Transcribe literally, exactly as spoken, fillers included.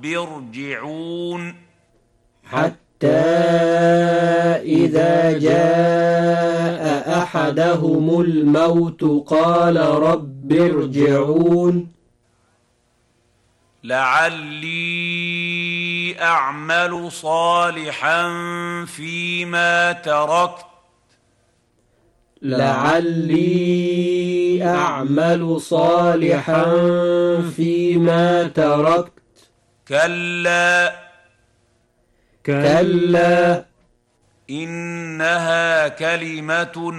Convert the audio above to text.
ارجعون حتى إذا جاء أحدهم الموت قال رب ارجعون لعلي أعمل صالحا فيما تركت لعلي أعمل صالحا فيما تركت كلا كلا إنها كلمة